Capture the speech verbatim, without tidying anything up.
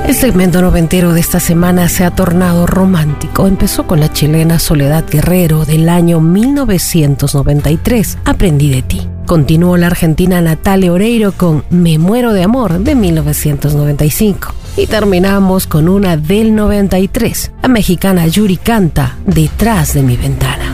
El segmento noventero de esta semana se ha tornado romántico. Empezó con la chilena Soledad Guerrero del año mil novecientos noventa y tres, Aprendí de ti. Continuó la argentina Natalia Oreiro con Me muero de amor de mil novecientos noventa y cinco. Y terminamos con una del noventa y tres, la mexicana Yuri canta Detrás de mi ventana.